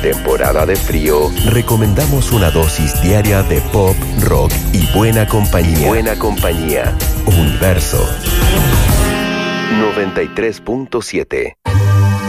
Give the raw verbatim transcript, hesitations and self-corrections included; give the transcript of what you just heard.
temporada de frío, recomendamos una dosis diaria de pop, rock y buena compañía. Buena compañía. Universo noventa y tres punto siete.